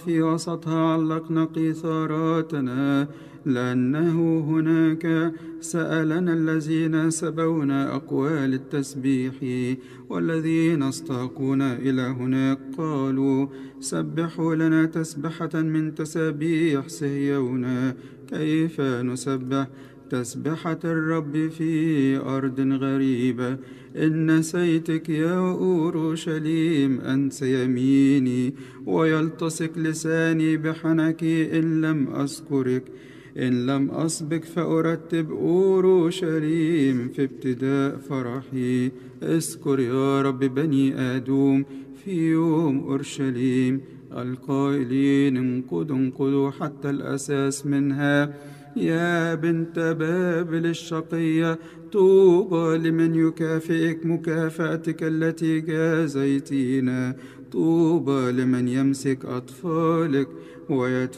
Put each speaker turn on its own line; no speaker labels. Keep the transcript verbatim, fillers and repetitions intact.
في وسطها علقنا قيثاراتنا، لأنه هناك سألنا الذين سبونا أقوال التسبيح، والذين استاقونا إلى هناك قالوا سبحوا لنا تسبحة من تسابيح صهيون. كيف نسبح تسبحة الرب في أرض غريبة؟ إن نسيتك يا أورشليم أنت يميني، ويلتصق لساني بحنك إن لم أذكرك. إن لم أسبق فأرتب أورشليم في ابتداء فرحي. اذكر يا رب بني آدوم في يوم أورشليم، القائلين انقضوا انقضوا حتى الأساس منها. يا بنت بابل الشقية، طوبى لمن يكافئك مكافأتك التي جازيتينا. طوبى لمن يمسك أطفالك ويدفع